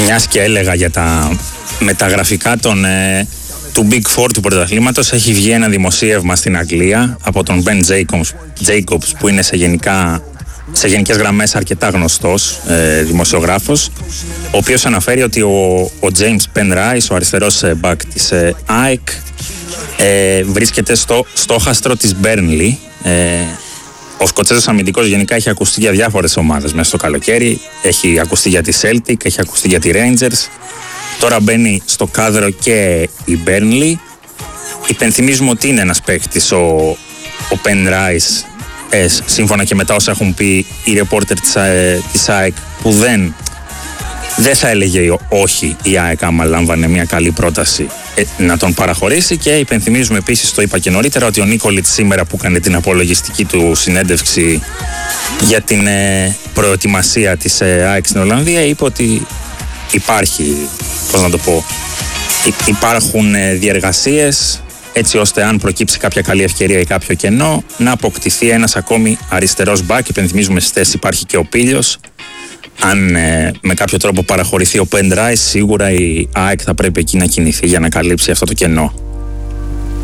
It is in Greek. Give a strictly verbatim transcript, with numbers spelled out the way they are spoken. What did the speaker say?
Μιας και έλεγα για τα μεταγραφικά των, ε, του Big Four του πρωταθλήματος, έχει βγει ένα δημοσίευμα στην Αγγλία από τον Ben Jacobs, Jacobs που είναι σε, γενικά, σε γενικές γραμμές αρκετά γνωστός ε, δημοσιογράφος, ο οποίος αναφέρει ότι ο, ο James Penrice, ο αριστερός ε, back της ε, ΑΕΚ, ε, βρίσκεται στο στόχαστρο της Burnley. Ε, Ο Σκοτσέζος αμυντικός γενικά έχει ακουστεί για διάφορες ομάδες μέσα στο καλοκαίρι. Έχει ακουστεί για τη Celtic, έχει ακουστεί για τη Rangers. Τώρα μπαίνει στο κάδρο και η Burnley. Υπενθυμίζουμε ότι είναι ένας παίκτης ο, ο Penrice, ε, σύμφωνα και μετά όσα έχουν πει οι ρεπόρτερ της, ε, της ΑΕΚ, που δεν, δεν θα έλεγε όχι η ΑΕΚ άμα λάμβανε μια καλή πρόταση ε, να τον παραχωρήσει. Και υπενθυμίζουμε επίσης, το είπα και νωρίτερα, ότι ο Νίκολιτς σήμερα που έκανε την απολογιστική του συνέντευξη για την ε, προετοιμασία της ε, ΑΕΚ στην Ολλανδία, είπε ότι υπάρχει, πώς να το πω, υπάρχουν ε, διεργασίες έτσι ώστε αν προκύψει κάποια καλή ευκαιρία ή κάποιο κενό να αποκτηθεί ένας ακόμη αριστερός μπακ. Υπενθυμίζουμε στις θέσεις υπάρχει και ο Πίλιος. Αν ε, με κάποιο τρόπο παραχωρηθεί ο Penrice, σίγουρα η ΑΕΚ θα πρέπει εκεί να κινηθεί για να καλύψει αυτό το κενό.